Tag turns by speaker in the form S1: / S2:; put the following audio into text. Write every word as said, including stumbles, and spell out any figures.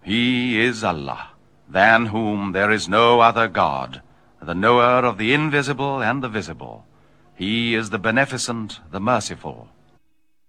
S1: He is Allah, than whom there is no other God, the knower of the invisible and the visible. He is the beneficent, the merciful.